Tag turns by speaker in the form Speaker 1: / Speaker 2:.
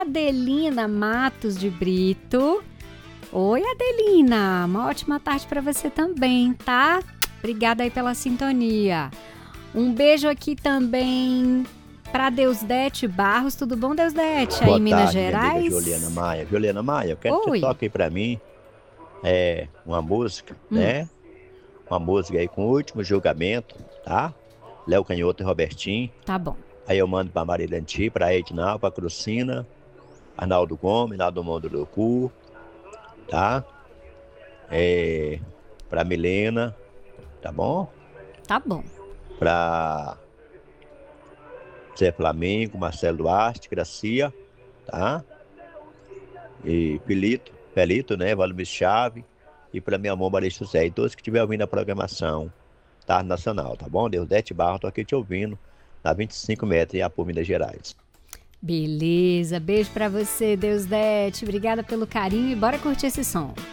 Speaker 1: Adelina Matos de Brito. Oi, Adelina, uma ótima tarde para você também, tá? Obrigada aí pela sintonia. Um beijo aqui também para Deusdete Barros. Tudo bom, Deusdete? Aí em Minas Gerais?
Speaker 2: Juliana Maia. Juliana Maia, eu quero que
Speaker 1: Oi.
Speaker 2: você toque aí pra mim uma música, né? Uma música aí com o último julgamento, tá? Léo Canhoto e Robertinho.
Speaker 1: Tá bom.
Speaker 2: Aí eu mando pra Maria Lanti, pra Ednal, pra Crucina, Arnaldo Gomes, lá do Mundo do Cu, tá? Pra Milena, tá bom?
Speaker 1: Tá bom.
Speaker 2: Pra Zé Flamengo, Marcelo Duarte, Gracia, tá? E Pelito, né? Valmir Chave. E pra minha mãe, Maria José. E todos que estiverem ouvindo a programação Tarde Nacional, tá bom? Deusdete Barro, tô aqui te ouvindo, na 25 metros, em Apu, Minas Gerais.
Speaker 1: Beleza, beijo pra você, Deusdete. Obrigada pelo carinho e bora curtir esse som.